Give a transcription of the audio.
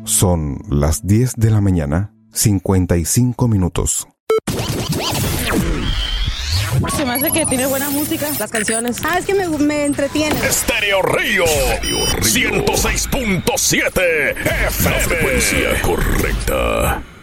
Son las 10 de la mañana, 55 minutos. Se me hace que tiene buena música, las canciones. Es que me entretiene. Estéreo Río 106.7 FM. La frecuencia correcta.